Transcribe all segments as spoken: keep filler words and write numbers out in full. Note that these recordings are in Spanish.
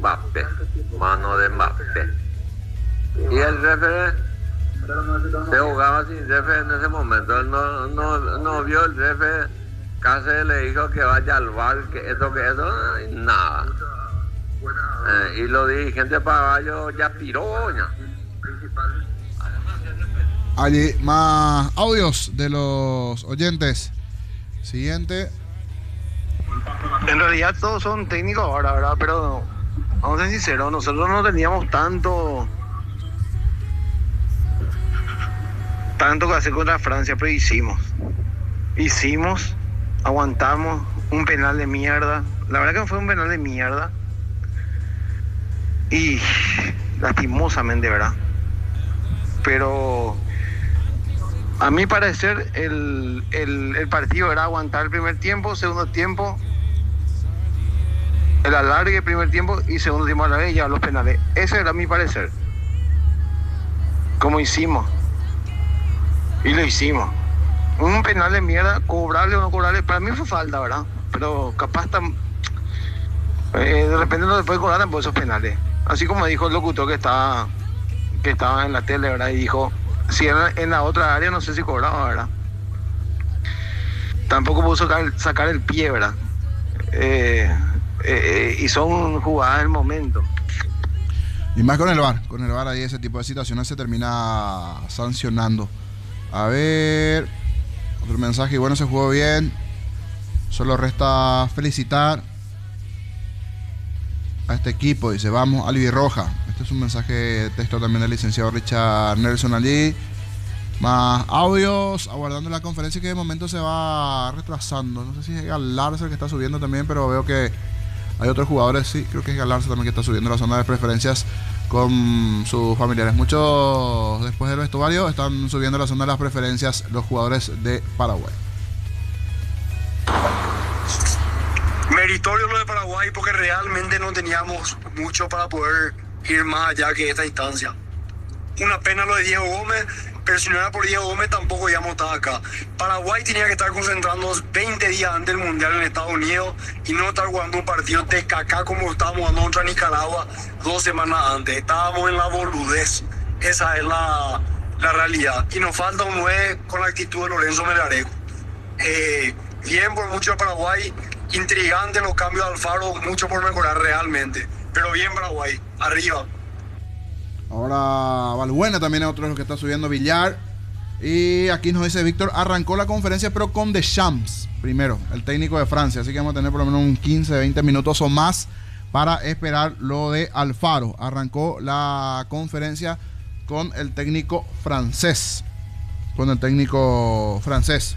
Mbappé, mano de Mbappé. Y el referee se jugaba sin referee en ese momento. Él no, no, no vio el referee, casi le dijo que vaya al bar, que esto, que eso, y nada. Eh, y los dirigentes paraguayos ya piró, ya. Allí, más audios de los oyentes. Siguiente. En realidad todos son técnicos ahora, ¿verdad? Pero vamos a ser sinceros, nosotros no teníamos tanto tanto que hacer contra Francia, pero hicimos. Hicimos, aguantamos un penal de mierda. La verdad que fue un penal de mierda. Y lastimosamente, ¿verdad? Pero a mi parecer el, el, el partido era aguantar el primer tiempo, segundo tiempo, el alargue, primer tiempo y segundo tiempo alargue y ya los penales. Ese era mi parecer. Como hicimos. Y lo hicimos. Un penal de mierda, cobrable o no cobrable, para mí fue falta, ¿verdad? Pero capaz tam, eh, de repente no se puede cobrar tampoco esos penales. Así como dijo el locutor que estaba, que estaba en la tele, ¿verdad? Y dijo, si era en la otra área no sé si cobraba, ¿verdad? Tampoco pudo sacar, sacar el pie, ¿verdad? Eh, eh, y son jugadas del momento. Y más con el V A R, con el V A R ahí ese tipo de situaciones se termina sancionando. A ver, otro mensaje, y bueno, se jugó bien. Solo resta felicitar a este equipo, dice, vamos, albirroja. Este es un mensaje de texto también del licenciado Richard Nelson allí. Más audios, aguardando la conferencia que de momento se va retrasando. No sé si es Galarza el que está subiendo también, pero veo que hay otros jugadores, sí, creo que es Galarza también que está subiendo la zona de preferencias con sus familiares. Muchos después del vestuario están subiendo la zona de las preferencias los jugadores de Paraguay. Meritorio lo de Paraguay porque realmente no teníamos mucho para poder ir más allá que esta instancia. Una pena lo de Diego Gómez, pero si no era por Diego Gómez tampoco íbamos a estar acá. Paraguay tenía que estar concentrándonos veinte días antes del Mundial en Estados Unidos y no estar jugando un partido de caca como estábamos jugando contra Nicaragua dos semanas antes. Estábamos en la boludez. Esa es la, la realidad. Y nos falta un nueve con la actitud de Lorenzo Melgarejo. Eh, bien por mucho de Paraguay. Intrigante los cambios de Alfaro, mucho por mejorar realmente. Pero bien Paraguay, arriba. Ahora Balbuena también es otro de los que está subiendo, Villar. Y aquí nos dice Víctor, arrancó la conferencia pero con Deschamps primero, el técnico de Francia. Así que vamos a tener por lo menos un quince, veinte minutos o más para esperar lo de Alfaro. Arrancó la conferencia con el técnico francés. Con el técnico francés.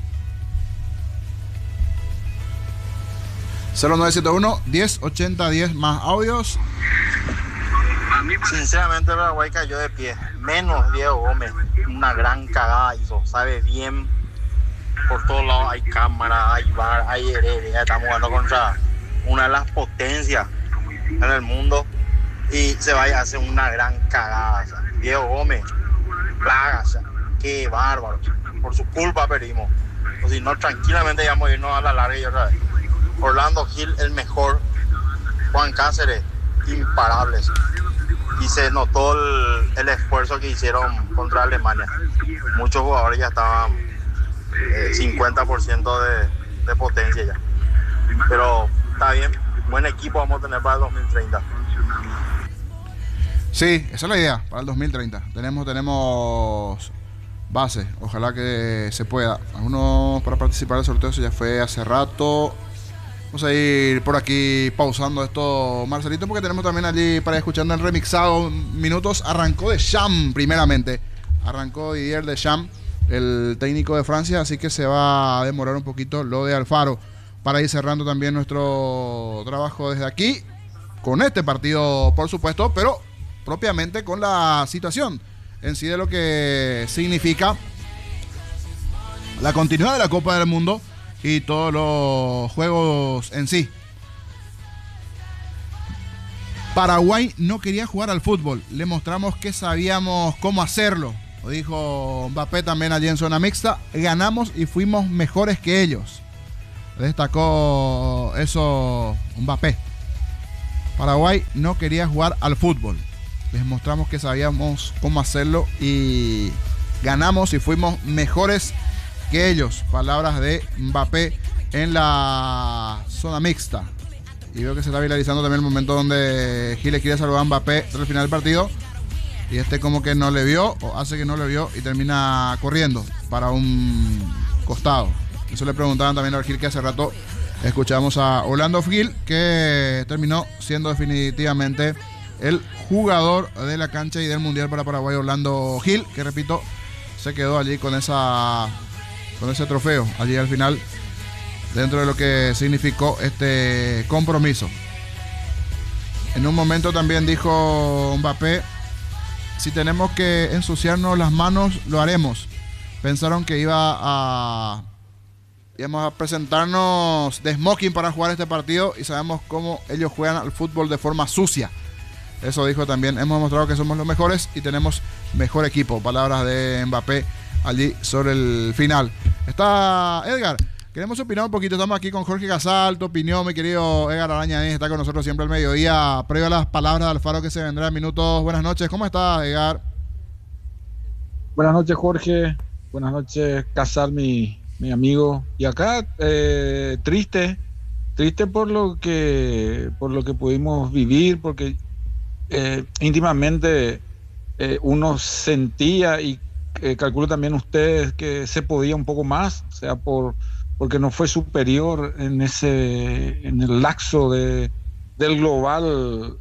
cero nueve siete uno, diez ochenta diez, más audios. Sinceramente Paraguay cayó de pie, menos Diego Gómez, una gran cagada hizo, sabe bien, por todos lados hay cámara, hay V A R, hay Heredia, estamos jugando contra una de las potencias en el mundo y se vaya a hacer una gran cagada, o sea, Diego Gómez, plaga, o sea, qué bárbaro, por su culpa perdimos, o si no tranquilamente íbamos a irnos a la larga y otra vez. Orlando Gil el mejor, Juan Cáceres imparables. Y se notó el, el esfuerzo que hicieron contra Alemania. Muchos jugadores ya estaban eh, cincuenta por ciento de, de potencia ya. Pero está bien, buen equipo vamos a tener para el dos mil treinta. Sí, esa es la idea, para el dos mil treinta. Tenemos, tenemos base, ojalá que se pueda. Algunos para participar del sorteo, eso ya fue hace rato. Vamos a ir por aquí pausando esto, Marcelito, porque tenemos también allí para ir escuchando el remixado minutos. Arrancó Deschamps primeramente. Arrancó Didier Deschamps, el técnico de Francia, así que se va a demorar un poquito lo de Alfaro para ir cerrando también nuestro trabajo desde aquí, con este partido, por supuesto, pero propiamente con la situación en sí de lo que significa la continuidad de la Copa del Mundo y todos los juegos en sí. Paraguay no quería jugar al fútbol. Le mostramos que sabíamos cómo hacerlo. Lo dijo Mbappé también allí en zona mixta. Ganamos y fuimos mejores que ellos. Destacó eso Mbappé. Paraguay no quería jugar al fútbol. Les mostramos que sabíamos cómo hacerlo y ganamos y fuimos mejores que ellos. Palabras de Mbappé en la zona mixta. Y veo que se está viralizando también el momento donde Giles quiere saludar a Mbappé tras el final del partido. Y este como que no le vio, o hace que no le vio, y termina corriendo para un costado. Eso le preguntaban también al Gil, que hace rato escuchamos a Orlando Gil, que terminó siendo definitivamente el jugador de la cancha y del Mundial para Paraguay. Orlando Gil, que repito, se quedó allí con esa con ese trofeo, allí al final, dentro de lo que significó este compromiso. En un momento también dijo Mbappé: si tenemos que ensuciarnos las manos, lo haremos. Pensaron que iba a íbamos a presentarnos de smoking para jugar este partido, y sabemos cómo ellos juegan al fútbol de forma sucia. Eso dijo también. Hemos mostrado que somos los mejores y tenemos mejor equipo. Palabras de Mbappé allí sobre el final. Está Edgar. Queremos opinar un poquito. Estamos aquí con Jorge Casal. Tu opinión, mi querido Edgar Araña, está con nosotros siempre al mediodía, previo a las palabras de Alfaro que se vendrá en minutos. Buenas noches. ¿Cómo estás, Edgar? Buenas noches, Jorge. Buenas noches, Casal, mi, mi amigo. Y acá, eh, triste, triste por lo que, por lo que pudimos vivir, porque eh, íntimamente eh, uno sentía, y eh, calculo también ustedes, que se podía un poco más, o sea, por porque no fue superior en ese en el lapso de, del global,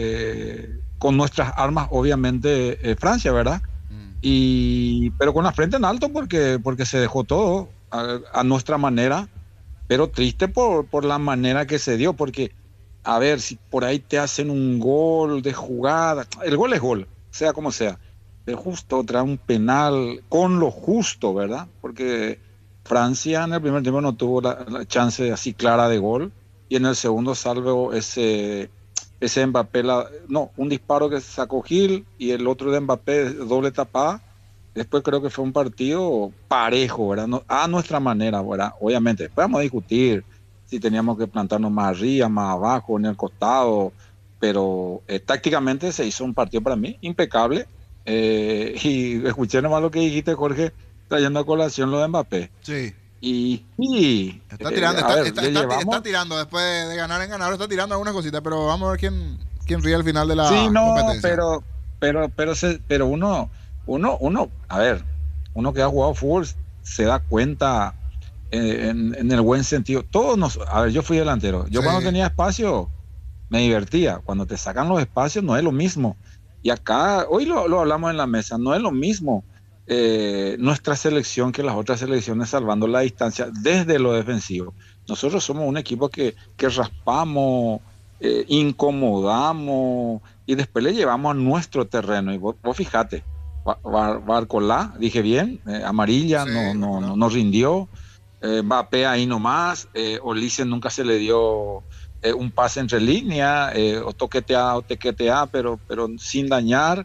eh, con nuestras armas, obviamente, eh, Francia, ¿verdad? Mm. Y pero con la frente en alto, porque porque se dejó todo a, a nuestra manera, pero triste por, por la manera que se dio, porque, a ver, si por ahí te hacen un gol de jugada, el gol es gol, sea como sea, pero justo trae un penal con lo justo, ¿verdad? Porque Francia en el primer tiempo no tuvo la, la chance así clara de gol, y en el segundo, salvo ese ese Mbappé, la, no, un disparo que sacó Gil y el otro de Mbappé, doble tapada. Después creo que fue un partido parejo, ¿verdad? No, a nuestra manera, ¿verdad? Obviamente, después vamos a discutir si teníamos que plantarnos más arriba, más abajo, en el costado, pero eh, tácticamente se hizo un partido para mí impecable. Eh, y escuché nomás lo que dijiste, Jorge, trayendo a colación lo de Mbappé. Sí. Y, y está tirando, eh, está, ver, está, está, llevamos... está tirando después de ganar en ganar, está tirando alguna cosita, pero vamos a ver quién, quién ríe al final de la sí, no, competencia. Pero, pero, pero, se, pero uno, uno, uno, a ver, uno que ha jugado fútbol se da cuenta eh, en, en el buen sentido. Todos nos, a ver, yo fui delantero. Yo sí. Cuando tenía espacio me divertía. Cuando te sacan los espacios no es lo mismo. Y acá, hoy lo, lo hablamos en la mesa, no es lo mismo eh, nuestra selección que las otras selecciones, salvando la distancia desde lo defensivo. Nosotros somos un equipo que, que raspamos, eh, incomodamos y después le llevamos a nuestro terreno. Y vos, vos fijate, Bar, Barcolá, dije bien, eh, amarilla, sí, no, no, no, no rindió. Eh, Mbappé ahí nomás, eh, Olise nunca se le dio eh, un pase entre líneas, eh, o toquetea o tequetea, pero, pero sin dañar.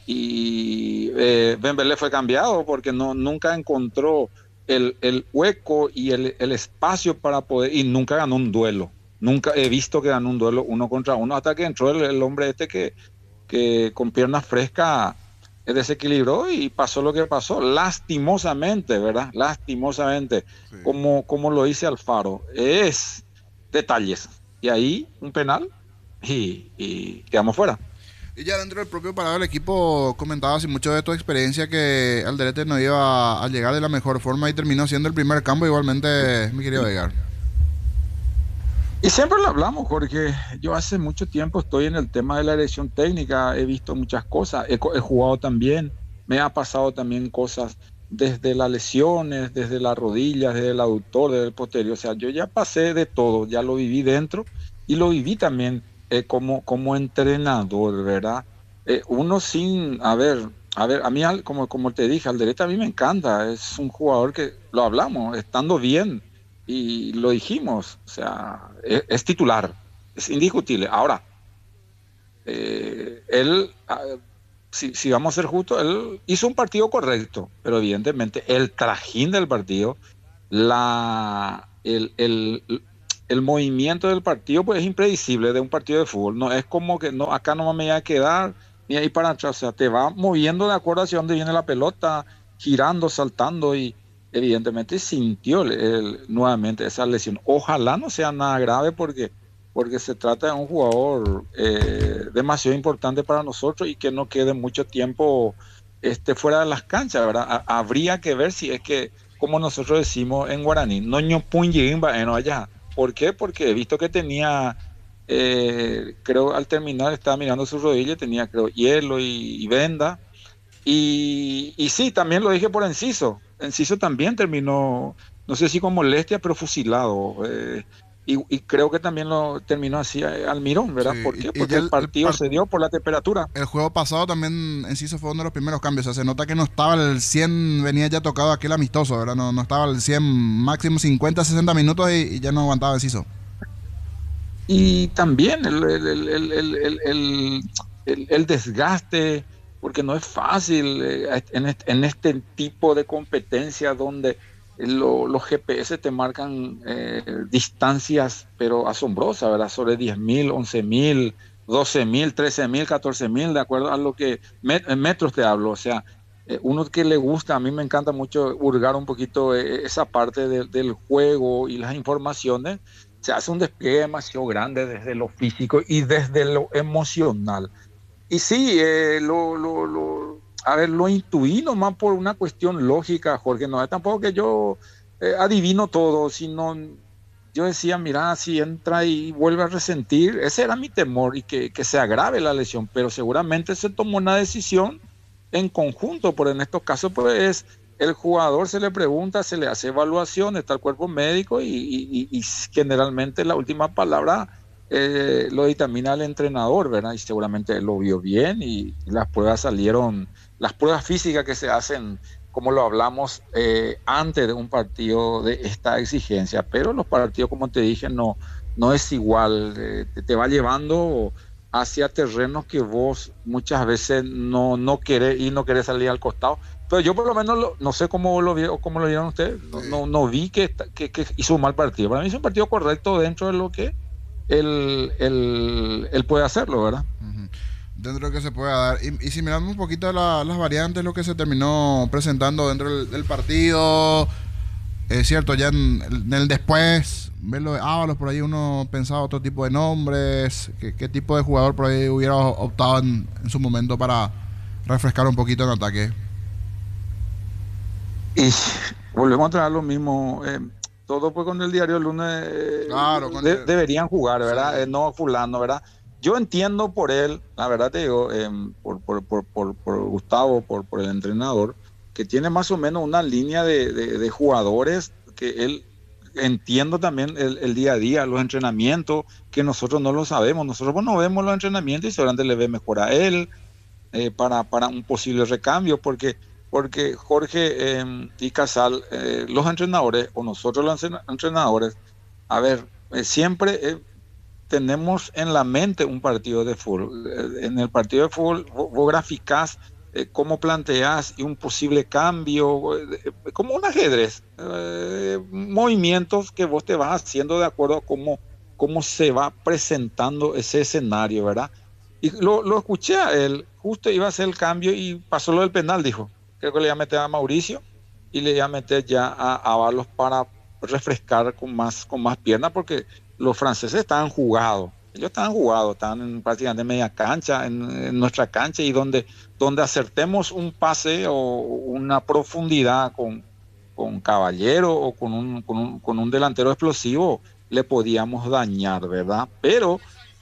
Y eh, Dembélé fue cambiado porque no, nunca encontró el, el hueco y el, el espacio para poder, y nunca ganó un duelo. Nunca he visto que ganó un duelo uno contra uno, hasta que entró el, el hombre este que, que con piernas frescas desequilibró y pasó lo que pasó, lastimosamente, ¿verdad? Lastimosamente, sí. como, como lo dice Alfaro, es detalles. Y ahí un penal y, y quedamos fuera. Y ya dentro del propio parado del equipo comentabas y mucho de tu experiencia que Alderete no iba a llegar de la mejor forma y terminó siendo el primer cambio igualmente, mi querido Edgar. Y siempre lo hablamos, Jorge. Yo hace mucho tiempo estoy en el tema de la dirección técnica, he visto muchas cosas, he, he jugado también, me ha pasado también cosas desde las lesiones, desde las rodillas, desde el aductor, desde el posterior. O sea, yo ya pasé de todo, ya lo viví dentro y lo viví también eh, como, como entrenador, ¿verdad? Eh, uno sin, a ver, a ver, a mí, como, como te dije, Alderete a mí me encanta, es un jugador que, lo hablamos, estando bien, y lo dijimos, o sea, es, es titular, es indiscutible. Ahora, eh, él, si, si vamos a ser justos, él hizo un partido correcto, pero evidentemente el trajín del partido, la, el, el, el movimiento del partido pues es impredecible de un partido de fútbol. No es como que no, acá no me voy a quedar ni ahí para atrás. O sea, te va moviendo de acuerdo hacia dónde viene la pelota, girando, saltando y evidentemente sintió el, el, nuevamente esa lesión. Ojalá no sea nada grave porque, porque se trata de un jugador eh, demasiado importante para nosotros y que no quede mucho tiempo este, fuera de las canchas, ¿verdad? A, habría que ver si es que, como nosotros decimos en guaraní, no ñopuñimba en allá. ¿Por qué? Porque he visto que tenía, eh, creo al terminar estaba mirando su rodilla, tenía creo hielo y, y venda. Y, y sí, también lo dije por Enciso. Enciso también terminó, no sé si con molestia, pero fusilado. Eh, y, y creo que también lo terminó así Almirón, ¿verdad? Sí, ¿Por qué? y, y Porque ya el el, partido el, se dio por la temperatura. el juego pasado también Enciso fue uno de los primeros cambios. O sea, se nota que no estaba el cien, venía ya tocado aquel amistoso, ¿verdad? No, no estaba el cien, máximo cincuenta, sesenta minutos y, y ya no aguantaba Enciso. Y también el, el, el, el, el, el, el, el desgaste, porque no es fácil eh, en, este, en este tipo de competencia donde lo, los G P S te marcan eh, distancias, pero asombrosas, ¿verdad? Sobre diez mil, once mil, doce mil, trece mil, catorce mil, de acuerdo a lo que, met, metros te hablo, o sea, eh, uno que le gusta, a mí me encanta mucho hurgar un poquito eh, esa parte de, del juego y las informaciones. Se hace un despliegue demasiado grande desde lo físico y desde lo emocional. Y sí, eh, lo, lo, lo, a ver, lo intuí nomás por una cuestión lógica, Jorge. No es tampoco que yo eh, adivino todo, sino yo decía, mira, si entra y vuelve a resentir, ese era mi temor y que, que se agrave la lesión, pero seguramente se tomó una decisión en conjunto, pero en estos casos pues el jugador se le pregunta, se le hace evaluación, está el cuerpo médico y, y, y generalmente la última palabra eh, lo dictamina el entrenador, ¿verdad? Y seguramente lo vio bien y las pruebas salieron, las pruebas físicas que se hacen, como lo hablamos eh, antes de un partido de esta exigencia, pero los partidos, como te dije, no, no es igual, eh, te, te va llevando hacia terrenos que vos muchas veces no, no querés y no querés salir al costado. Pero yo por lo menos lo, no sé cómo lo, vi, cómo lo vieron ustedes, no, no, no vi que, que, que hizo un mal partido. Para mí es un partido correcto dentro de lo que él, él, él puede hacerlo, ¿verdad? Uh-huh. Dentro de lo que se puede dar. Y, y si miramos un poquito la, las variantes, lo que se terminó presentando dentro del, del partido, es cierto, ya en, en el después, verlo de Ábalos, por ahí uno pensaba otro tipo de nombres, qué, qué tipo de jugador por ahí hubiera optado en, en su momento para refrescar un poquito en ataque. Y volvemos a traer lo mismo, eh, todo pues con el diario el lunes eh, claro, con de, el... deberían jugar, ¿verdad? Sí. Eh, no fulano, ¿verdad? Yo entiendo por él, la verdad te digo, eh, por, por, por, por, por Gustavo, por, por el entrenador, que tiene más o menos una línea de, de, de jugadores que él, entiendo también el, el día a día, los entrenamientos, que nosotros no lo sabemos, nosotros pues, no vemos los entrenamientos y seguramente le ve mejor a él eh, para, para un posible recambio, porque porque Jorge eh, y Casal, eh, los entrenadores o nosotros los entrenadores, a ver, eh, siempre eh, tenemos en la mente un partido de fútbol. Eh, en el partido de fútbol vos, vos graficás eh, cómo planteás y un posible cambio, eh, como un ajedrez, eh, movimientos que vos te vas haciendo de acuerdo a cómo, cómo se va presentando ese escenario, ¿verdad? Y lo, lo escuché a él, justo iba a hacer el cambio y pasó lo del penal, dijo. Creo que le iba a meter a Mauricio y le iba a meter ya a Ábalos para refrescar con más, con más piernas, porque los franceses estaban jugados, ellos estaban jugados, estaban en prácticamente media cancha, en, en nuestra cancha, y donde, donde acertemos un pase o una profundidad con, con Caballero o con un, con, un, con un delantero explosivo, le podíamos dañar, ¿verdad? Pero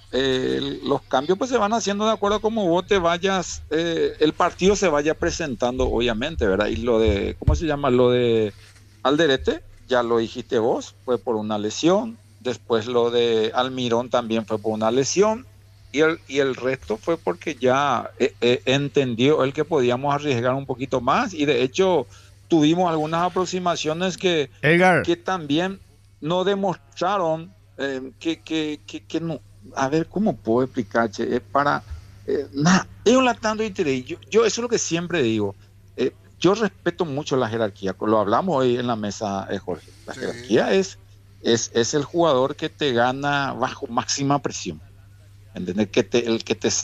Eh, los cambios pues se van haciendo de acuerdo a cómo vos te vayas, eh, el partido se vaya presentando, obviamente, ¿verdad? Y lo de, ¿cómo se llama? Lo de Alderete, ya lo dijiste vos, fue por una lesión. Después lo de Almirón también fue por una lesión. Y el, y el resto fue porque ya eh, eh, entendió él que podíamos arriesgar un poquito más. Y de hecho tuvimos algunas aproximaciones que, que también no demostraron eh, que, que, que, que no. A ver, ¿cómo puedo explicarte? Es para... Eh, nada, es un latando interés. Yo, yo eso es lo que siempre digo. Eh, yo respeto mucho la jerarquía. Lo hablamos hoy en la mesa, eh, Jorge. La sí. jerarquía es, es, es el jugador que te gana bajo máxima presión. ¿Entendés? Que te, el que te